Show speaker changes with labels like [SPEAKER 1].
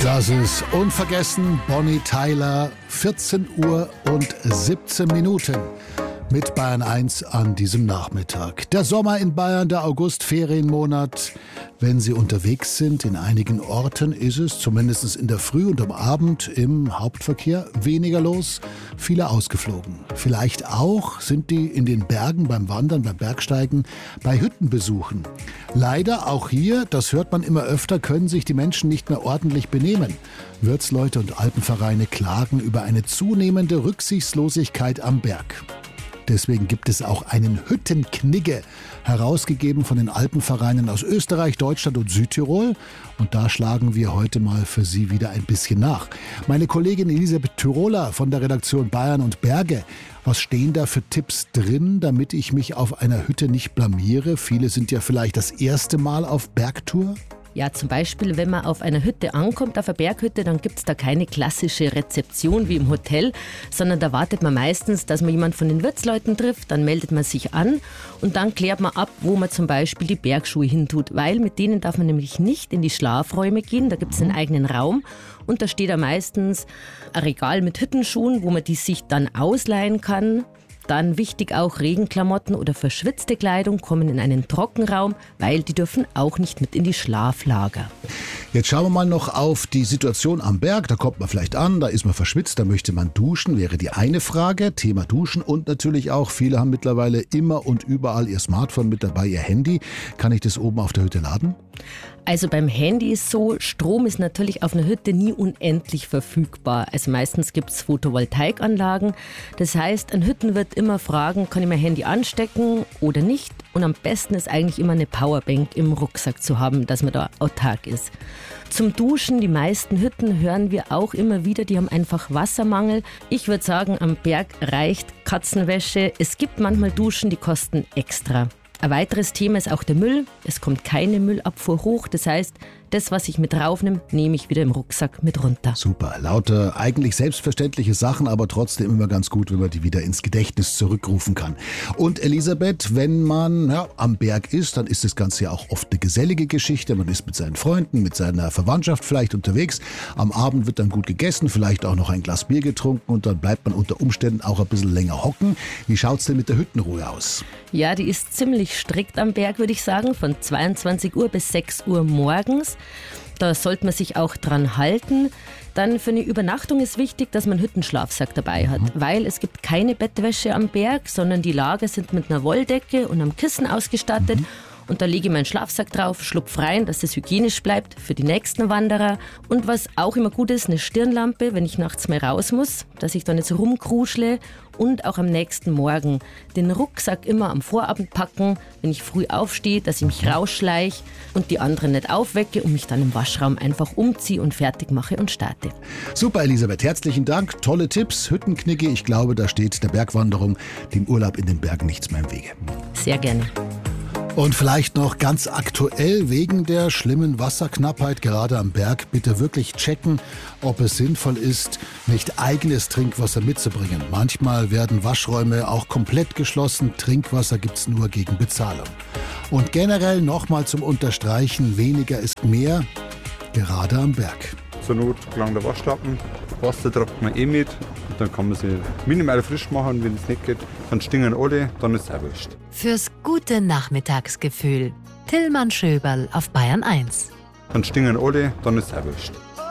[SPEAKER 1] Das ist unvergessen, Bonnie Tyler, 14 Uhr und 17 Minuten mit Bayern 1 an diesem Nachmittag. Der Sommer in Bayern, der August, Ferienmonat. Wenn Sie unterwegs sind, in einigen Orten ist es, zumindest in der Früh und am Abend im Hauptverkehr, weniger los, viele ausgeflogen. Vielleicht auch sind die in den Bergen beim Wandern, beim Bergsteigen, bei Hüttenbesuchen. Leider auch hier, das hört man immer öfter, können sich die Menschen nicht mehr ordentlich benehmen. Wirtsleute und Alpenvereine klagen über eine zunehmende Rücksichtslosigkeit am Berg. Deswegen gibt es auch einen Hüttenknigge, herausgegeben von den Alpenvereinen aus Österreich, Deutschland und Südtirol. Und da schlagen wir heute mal für Sie wieder ein bisschen nach. Meine Kollegin Elisabeth Tiroler von der Redaktion Bayern und Berge. Was stehen da für Tipps drin, damit ich mich auf einer Hütte nicht blamiere? Viele sind ja vielleicht das erste Mal auf Bergtour.
[SPEAKER 2] Ja, zum Beispiel, wenn man auf einer Hütte ankommt, auf einer Berghütte, dann gibt es da keine klassische Rezeption wie im Hotel, sondern da wartet man meistens, dass man jemanden von den Wirtsleuten trifft, dann meldet man sich an und dann klärt man ab, wo man zum Beispiel die Bergschuhe hintut, weil mit denen darf man nämlich nicht in die Schlafräume gehen, da gibt es einen eigenen Raum und da steht da meistens ein Regal mit Hüttenschuhen, wo man die sich dann ausleihen kann. Dann wichtig auch Regenklamotten oder verschwitzte Kleidung kommen in einen Trockenraum, weil die dürfen auch nicht mit in die Schlaflager.
[SPEAKER 1] Jetzt schauen wir mal noch auf die Situation am Berg. Da kommt man vielleicht an, da ist man verschwitzt, da möchte man duschen, wäre die eine Frage. Thema Duschen und natürlich auch, viele haben mittlerweile immer und überall ihr Smartphone mit dabei, ihr Handy. Kann ich das oben auf der Hütte laden?
[SPEAKER 2] Also beim Handy ist so, Strom ist natürlich auf einer Hütte nie unendlich verfügbar. Also meistens gibt es Photovoltaikanlagen. Das heißt, ein Hüttenwirt immer fragen, kann ich mein Handy anstecken oder nicht? Und am besten ist eigentlich immer eine Powerbank im Rucksack zu haben, dass man da autark ist. Zum Duschen, die meisten Hütten hören wir auch immer wieder, die haben einfach Wassermangel. Ich würde sagen, am Berg reicht Katzenwäsche. Es gibt manchmal Duschen, die kosten extra. Ein weiteres Thema ist auch der Müll. Es kommt keine Müllabfuhr hoch. Das heißt, das, was ich mit draufnehme, nehme ich wieder im Rucksack mit runter.
[SPEAKER 1] Super, lauter eigentlich selbstverständliche Sachen, aber trotzdem immer ganz gut, wenn man die wieder ins Gedächtnis zurückrufen kann. Und Elisabeth, wenn man am Berg ist, dann ist das Ganze ja auch oft eine gesellige Geschichte. Man ist mit seinen Freunden, mit seiner Verwandtschaft vielleicht unterwegs. Am Abend wird dann gut gegessen, vielleicht auch noch ein Glas Bier getrunken und dann bleibt man unter Umständen auch ein bisschen länger hocken. Wie schaut's denn mit der Hüttenruhe aus?
[SPEAKER 2] Ja, die ist ziemlich strikt am Berg, würde ich sagen, von 22 Uhr bis 6 Uhr morgens. Da sollte man sich auch dran halten. Dann für eine Übernachtung ist wichtig, dass man einen Hüttenschlafsack dabei hat, weil es gibt keine Bettwäsche am Berg, sondern die Lager sind mit einer Wolldecke und einem Kissen ausgestattet. Und da lege ich meinen Schlafsack drauf, schlupf rein, dass das hygienisch bleibt für die nächsten Wanderer. Und was auch immer gut ist, eine Stirnlampe, wenn ich nachts mal raus muss, dass ich da nicht so rumkruschle. Und auch am nächsten Morgen den Rucksack immer am Vorabend packen, wenn ich früh aufstehe, dass ich mich rausschleiche und die anderen nicht aufwecke und mich dann im Waschraum einfach umziehe und fertig mache und starte.
[SPEAKER 1] Super, Elisabeth, herzlichen Dank. Tolle Tipps, Hüttenknigge. Ich glaube, da steht der Bergwanderung, dem Urlaub in den Bergen nichts mehr im Wege.
[SPEAKER 2] Sehr gerne.
[SPEAKER 1] Und vielleicht noch ganz aktuell wegen der schlimmen Wasserknappheit, gerade am Berg, bitte wirklich checken, ob es sinnvoll ist, nicht eigenes Trinkwasser mitzubringen. Manchmal werden Waschräume auch komplett geschlossen, Trinkwasser gibt's nur gegen Bezahlung. Und generell nochmal zum Unterstreichen, weniger ist mehr, gerade am Berg.
[SPEAKER 3] Zur Not gelangt der Waschlappen, Wasser trägt man mit und dann kann man sie minimal frisch machen, wenn es nicht geht. Dann stinken alle, dann ist es auch wurscht.
[SPEAKER 4] Fürs gute Nachmittagsgefühl. Tillmann Schöberl auf Bayern 1.
[SPEAKER 3] Dann stinken alle, dann ist es auch wurscht.